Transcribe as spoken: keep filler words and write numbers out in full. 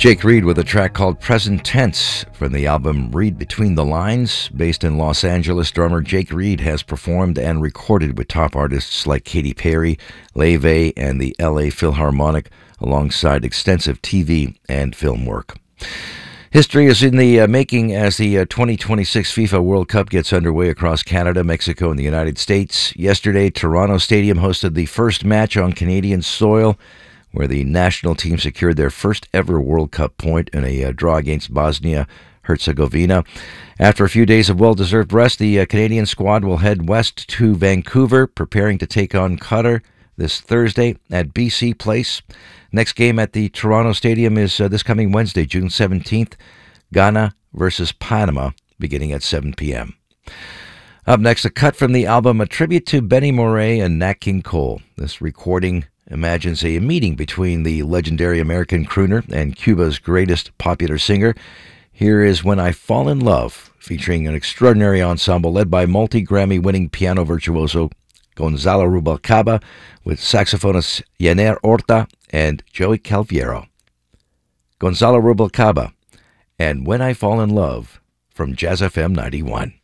Jake Reed with a track called Present Tense from the album Read Between the Lines. Based in Los Angeles, drummer Jake Reed has performed and recorded with top artists like Katy Perry, Leve, and the L A Philharmonic, alongside extensive T V and film work. History is in the uh, making as the uh, twenty twenty-six FIFA World Cup gets underway across Canada, Mexico, and the United States. Yesterday, Toronto Stadium hosted the first match on Canadian soil, where the national team secured their first ever World Cup point in a uh, draw against Bosnia-Herzegovina. After a few days of well-deserved rest, the uh, Canadian squad will head west to Vancouver, preparing to take on Qatar this Thursday at B C Place. Next game at the Toronto Stadium is uh, this coming Wednesday, June seventeenth, Ghana versus Panama, beginning at seven p.m. Up next, a cut from the album, a tribute to Benny Moré and Nat King Cole. This recording imagines a meeting between the legendary American crooner and Cuba's greatest popular singer. Here is When I Fall in Love, featuring an extraordinary ensemble led by multi-Grammy-winning piano virtuoso Gonzalo Rubalcaba, with saxophonist Yener Horta and Joey Calviero. Gonzalo Rubalcaba and When I Fall in Love from Jazz F M ninety-one.